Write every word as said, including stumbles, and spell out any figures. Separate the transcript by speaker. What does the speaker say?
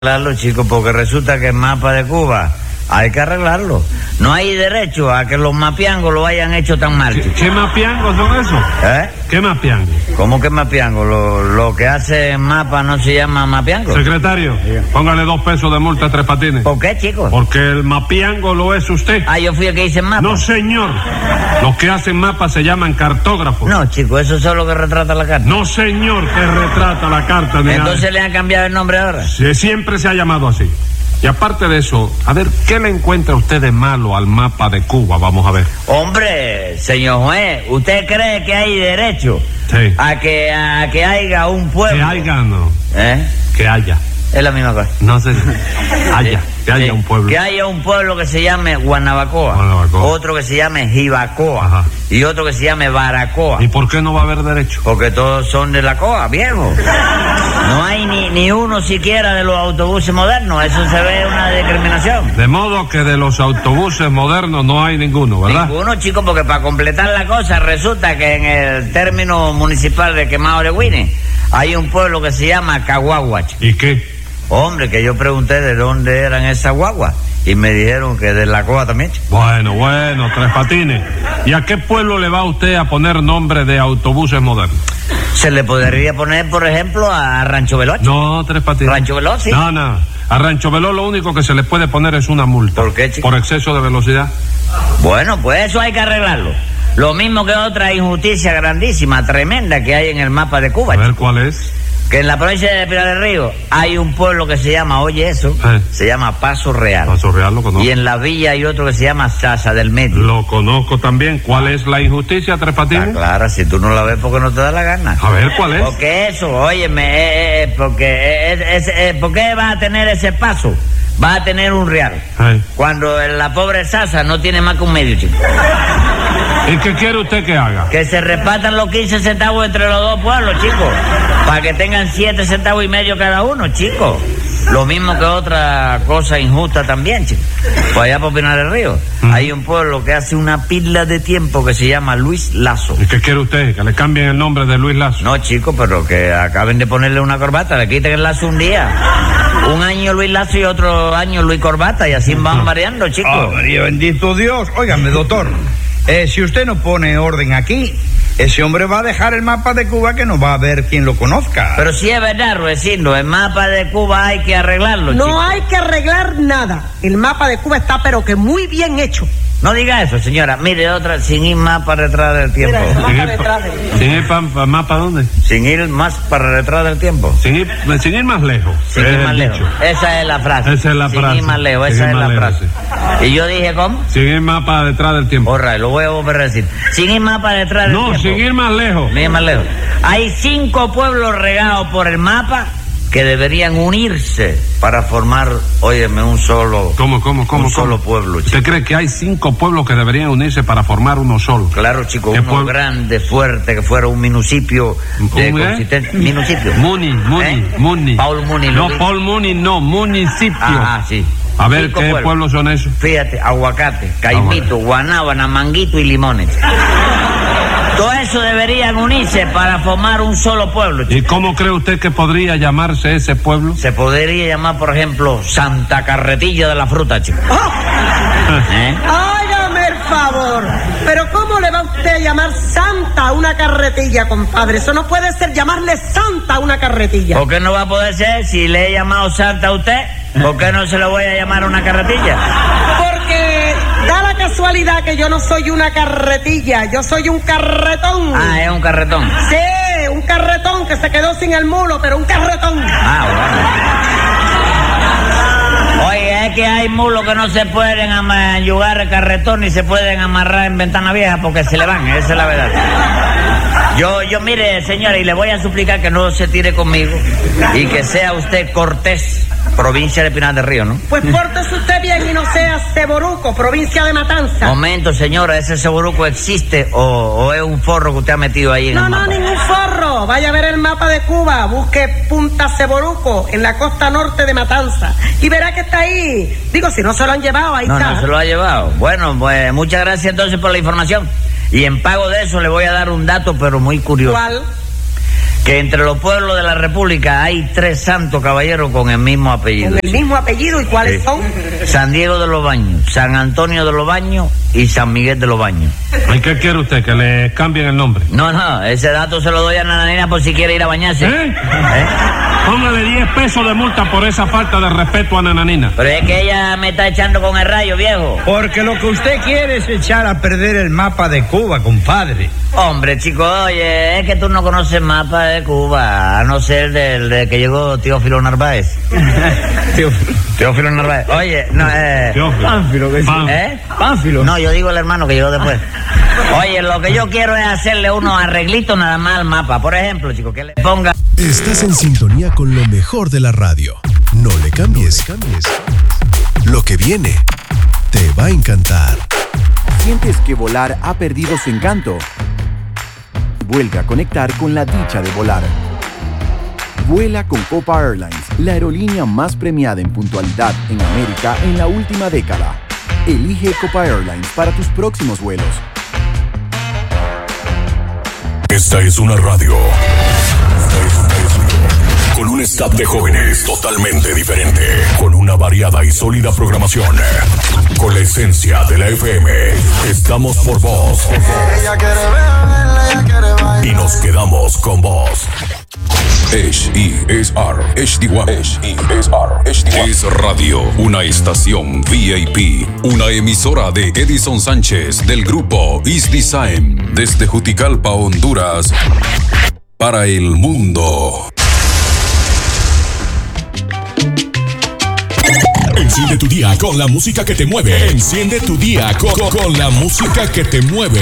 Speaker 1: arreglarlo, chicos, porque resulta que el mapa de Cuba hay que arreglarlo. No hay derecho a que los mapiangos lo hayan hecho tan mal.
Speaker 2: ¿Qué, qué mapiangos son esos?
Speaker 1: ¿Eh?
Speaker 2: ¿Qué mapiangos?
Speaker 1: ¿Cómo que mapiango? Lo, lo que hace mapa no se llama mapiango.
Speaker 2: Secretario, póngale dos pesos de multa a Tres Patines.
Speaker 1: ¿Por qué, chicos?
Speaker 2: Porque el mapiango lo es usted.
Speaker 1: Ah, yo fui el que hice el mapa.
Speaker 2: No, señor. Los que hacen mapas se llaman cartógrafos.
Speaker 1: No, chicos, eso es solo que retrata la carta.
Speaker 2: No, señor, que retrata la carta. Ni
Speaker 1: Entonces
Speaker 2: nada.
Speaker 1: le han cambiado el nombre ahora.
Speaker 2: Sí, siempre se ha llamado así. Y aparte de eso, a ver, ¿qué le encuentra usted de malo al mapa de Cuba? Vamos a ver.
Speaker 1: Hombre, señor juez, ¿usted cree que hay derecho
Speaker 2: Sí.
Speaker 1: a que a que haya un pueblo?
Speaker 2: Que haya, no.
Speaker 1: ¿Eh?
Speaker 2: Que haya.
Speaker 1: Es la misma cosa.
Speaker 2: No sé. Haya. Que haya
Speaker 1: Sí.
Speaker 2: un pueblo.
Speaker 1: Que haya un pueblo que se llame Guanabacoa,
Speaker 2: Guanabacoa.
Speaker 1: otro que se llame Jibacoa.
Speaker 2: Ajá.
Speaker 1: Y otro que se llame Baracoa.
Speaker 2: ¿Y por qué no va a haber derecho?
Speaker 1: Porque todos son de la coa, viejo. No hay ni, ni uno siquiera de los autobuses modernos. Eso se ve una discriminación.
Speaker 2: De modo que de los autobuses modernos no hay ninguno, ¿verdad?
Speaker 1: Ninguno, chicos, porque para completar la cosa resulta que en el término municipal de Quemado de Guine hay un pueblo que se llama Caguaguach.
Speaker 2: ¿Y qué?
Speaker 1: Hombre, que yo pregunté de dónde eran esas guaguas y me dijeron que de la coa también.
Speaker 2: Bueno, bueno, Tres Patines. ¿Y a qué pueblo le va usted a poner nombre de autobuses modernos?
Speaker 1: Se le podría poner, por ejemplo, a Rancho Veloz.
Speaker 2: No, Tres Patines.
Speaker 1: Rancho Veloz, sí.
Speaker 2: No, no. A Rancho Veloz lo único que se le puede poner es una multa.
Speaker 1: ¿Por qué, chico?
Speaker 2: Por exceso de velocidad.
Speaker 1: Bueno, pues eso hay que arreglarlo. Lo mismo que otra injusticia grandísima, tremenda que hay en el mapa de Cuba.
Speaker 2: A ver,
Speaker 1: chico.
Speaker 2: ¿cuál es?
Speaker 1: Que en la provincia de Pinar del Río hay un pueblo que se llama, oye eso,
Speaker 2: Eh.
Speaker 1: se llama Paso Real.
Speaker 2: Paso Real lo conozco.
Speaker 1: Y en la villa hay otro que se llama Sasa del Medio.
Speaker 2: Lo conozco también. ¿Cuál es la injusticia, Tres Patines?
Speaker 1: Está clara, si tú no la ves porque no te da la gana.
Speaker 2: A ver, ¿cuál es?
Speaker 1: Porque eso, óyeme, eh, eh, porque, eh, eh, es- eh, ¿por qué va a tener ese paso? Va a tener un real.
Speaker 2: Eh.
Speaker 1: Cuando la pobre Sasa no tiene más que un medio, chico.
Speaker 2: ¿Y qué quiere usted que haga?
Speaker 1: Que se repartan los quince centavos entre los dos pueblos, chicos. Para que tengan siete centavos y medio cada uno, chicos. Lo mismo que otra cosa injusta también, chicos. Pues allá por Pinar del Río
Speaker 2: Mm.
Speaker 1: hay un pueblo que hace una pila de tiempo que se llama Luis Lazo.
Speaker 2: ¿Y qué quiere usted? ¿Que le cambien el nombre de Luis Lazo?
Speaker 1: No, chicos, pero que acaben de ponerle una corbata, le quiten el lazo un día. Un año Luis Lazo y otro año Luis Corbata, y así van variando, chicos.
Speaker 3: Ah, María, bendito Dios. Óigame, doctor, eh, si usted no pone orden aquí, ese hombre va a dejar el mapa de Cuba que no va a haber quien lo conozca.
Speaker 1: Pero si es verdad, Ruecindo, el mapa de Cuba hay que arreglarlo,
Speaker 4: No
Speaker 1: chicos.
Speaker 4: hay que arreglar nada. El mapa de Cuba está pero que muy bien hecho.
Speaker 1: No diga eso, señora. Mire, otra, sin ir más para detrás del tiempo.
Speaker 4: Mira,
Speaker 2: ¿Sin
Speaker 4: mapa
Speaker 2: ir,
Speaker 4: detrás de-
Speaker 2: pa- sin ir pa- pa- más para dónde?
Speaker 1: Sin ir más para detrás del tiempo.
Speaker 2: Sin ir, sin ir más lejos.
Speaker 1: Sin
Speaker 2: es
Speaker 1: ir más
Speaker 2: el
Speaker 1: lejos.
Speaker 2: dicho.
Speaker 1: Esa es la frase.
Speaker 2: Esa es la
Speaker 1: Sin
Speaker 2: frase.
Speaker 1: ir más lejos,
Speaker 2: Sin
Speaker 1: esa
Speaker 2: ir
Speaker 1: es la
Speaker 2: más lejos,
Speaker 1: frase. Y yo dije, ¿cómo?
Speaker 2: Sin ir más para detrás del tiempo.
Speaker 1: Borra, lo voy a volver a decir. Sin ir más para detrás del
Speaker 2: No,
Speaker 1: tiempo.
Speaker 2: sin ir más lejos.
Speaker 1: Sin ir más lejos. Hay cinco pueblos regados por el mapa que deberían unirse para formar, óyeme, un solo...
Speaker 2: ¿Cómo, cómo, cómo?
Speaker 1: Un
Speaker 2: cómo?
Speaker 1: solo pueblo, chico.
Speaker 2: ¿Usted cree que hay cinco pueblos que deberían unirse para formar uno solo?
Speaker 1: Claro, chico,
Speaker 2: ¿Qué
Speaker 1: uno
Speaker 2: pueblo?
Speaker 1: grande, fuerte, que fuera un municipio de
Speaker 2: ¿Un qué?
Speaker 1: consistencia. Municipio.
Speaker 2: Muni, Muni,
Speaker 1: ¿Eh?
Speaker 2: Muni.
Speaker 1: Paul Muni,
Speaker 2: No,
Speaker 1: lo vi.
Speaker 2: Paul Muni, no, municipio.
Speaker 1: Ah, sí.
Speaker 2: A ver,
Speaker 1: Cinco
Speaker 2: ¿qué pueblos son esos?
Speaker 1: Fíjate, aguacate, caimito, guanábana, manguito y limones. Todo eso deberían unirse para formar un solo pueblo, chico.
Speaker 2: ¿Y cómo cree usted que podría llamarse ese pueblo?
Speaker 1: Se podría llamar, por ejemplo, Santa Carretilla de la Fruta, chico. ¿Eh?
Speaker 4: Hágame el favor. Pero ¿cómo le va usted a llamar santa a una carretilla, compadre? Eso no puede ser llamarle santa a una carretilla.
Speaker 1: ¿Por qué no va a poder ser si le he llamado Santa a usted? ¿Por qué no se lo voy a llamar una carretilla?
Speaker 4: Porque da la casualidad que yo no soy una carretilla, yo soy un carretón.
Speaker 1: Ah, es un carretón.
Speaker 4: Sí, un carretón que se quedó sin el mulo, pero un carretón.
Speaker 1: Ah, bueno. Oye, es que hay mulos que no se pueden amayugar el carretón ni se pueden amarrar en ventana vieja porque se le van, esa es la verdad. Yo, yo, mire, señora, y le voy a suplicar que no se tire conmigo y que sea usted Cortés, provincia de Pinar del Río, ¿no?
Speaker 4: Pues pórtese usted bien y no sea Ceboruco, provincia de Matanza.
Speaker 1: Momento, señora, ¿ese Ceboruco existe o, o es un forro que usted ha metido ahí en
Speaker 4: No,
Speaker 1: el
Speaker 4: no,
Speaker 1: mapa?
Speaker 4: ningún forro. Vaya a ver el mapa de Cuba, busque Punta Ceboruco, en la costa norte de Matanza, y verá que está ahí. Digo, si no se lo han llevado, ahí
Speaker 1: No,
Speaker 4: está.
Speaker 1: no se lo ha llevado. Bueno, pues muchas gracias entonces por la información. Y en pago de eso le voy a dar un dato, pero muy curioso.
Speaker 4: ¿Cuál?
Speaker 1: que entre los pueblos de la República hay tres santos caballeros con el mismo apellido.
Speaker 4: Con el mismo apellido, ¿y cuáles
Speaker 1: Sí.
Speaker 4: son?
Speaker 1: San Diego de los Baños, San Antonio de los Baños y San Miguel de los Baños.
Speaker 2: ¿Y qué quiere usted? ¿Que le cambien el nombre?
Speaker 1: No, no, ese dato se lo doy a Nananina por si quiere ir a bañarse.
Speaker 2: ¿Eh?
Speaker 1: ¿Eh?
Speaker 2: Póngale diez pesos de multa por esa falta de respeto a Nananina.
Speaker 1: Pero es que ella me está echando con el rayo, viejo.
Speaker 3: Porque lo que usted quiere es echar a perder el mapa de Cuba, compadre.
Speaker 1: Hombre, chico, oye, es que tú no conoces el mapa de Cuba, a no ser del, del que llegó Teófilo Narváez. Teófilo Narváez. Oye, no, eh...
Speaker 2: Teófilo.
Speaker 3: Pánfilo, que sí.
Speaker 2: Pán-
Speaker 1: ¿Eh?
Speaker 3: Pánfilo.
Speaker 1: No, yo digo el hermano que llegó después. Oye, lo que yo quiero es hacerle unos arreglitos nada más al mapa. Por ejemplo, chico, que le ponga...
Speaker 5: Estás en sintonía con lo mejor de la radio. No le cambies. cambies. Lo que viene te va a encantar.
Speaker 6: ¿Sientes que volar ha perdido su encanto? Vuelve a conectar con la dicha de volar. Vuela con Copa Airlines, la aerolínea más premiada en puntualidad en América en la última década. Elige Copa Airlines para tus próximos vuelos.
Speaker 7: Esta es una radio. Esta es una radio. Con un staff de jóvenes totalmente diferente. Con una variada y sólida programación. Con la esencia de la F M. Estamos por vos. Y nos quedamos con vos. H E S R H D one H E S R H D one Es Radio, una estación V I P, una emisora de Edison Sánchez del grupo East Design desde Juticalpa, Honduras, para el mundo. Enciende tu día con la música que te mueve. Enciende tu día con, con la música que te mueve.